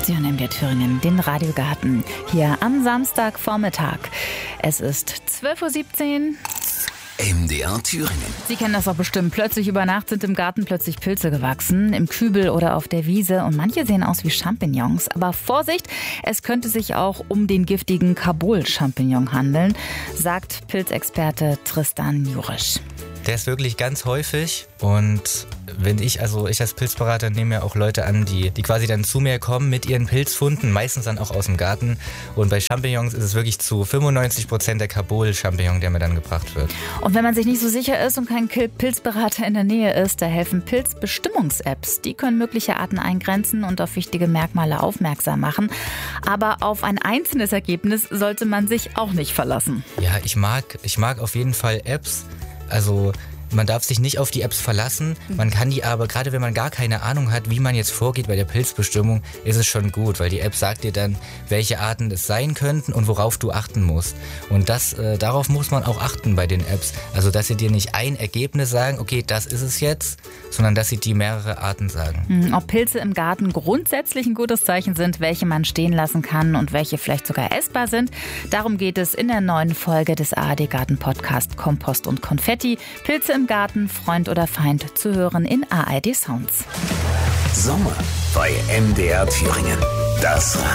Sie hören MDR Thüringen, den Radiogarten, hier am Samstagvormittag. Es ist 12.17 Uhr. MDR Thüringen. Sie kennen das doch bestimmt. Plötzlich über Nacht sind im Garten plötzlich Pilze gewachsen, im Kübel oder auf der Wiese. Und manche sehen aus wie Champignons. Aber Vorsicht, es könnte sich auch um den giftigen Kabul-Champignon handeln, sagt Pilzexperte Tristan Jurisch. Der ist wirklich ganz häufig und ich als Pilzberater nehme ja auch Leute an, die quasi dann zu mir kommen mit ihren Pilzfunden, meistens dann auch aus dem Garten. Und bei Champignons ist es wirklich zu 95% der Kabul-Champignon, der mir dann gebracht wird. Und wenn man sich nicht so sicher ist und kein Pilzberater in der Nähe ist, da helfen Pilzbestimmungs-Apps. Die können mögliche Arten eingrenzen und auf wichtige Merkmale aufmerksam machen. Aber auf ein einzelnes Ergebnis sollte man sich auch nicht verlassen. Ja, ich mag auf jeden Fall Apps. Also man darf sich nicht auf die Apps verlassen, man kann die aber, gerade wenn man gar keine Ahnung hat, wie man jetzt vorgeht bei der Pilzbestimmung, ist es schon gut, weil die App sagt dir dann, welche Arten es sein könnten und worauf du achten musst. Und darauf muss man auch achten bei den Apps. Also dass sie dir nicht ein Ergebnis sagen, okay, das ist es jetzt, sondern dass sie dir mehrere Arten sagen. Ob Pilze im Garten grundsätzlich ein gutes Zeichen sind, welche man stehen lassen kann und welche vielleicht sogar essbar sind, darum geht es in der neuen Folge des ARD-Garten-Podcast Kompost und Konfetti. Pilze im Garten, Freund oder Feind, zu hören in ARD Sounds. Sommer bei MDR Thüringen. Das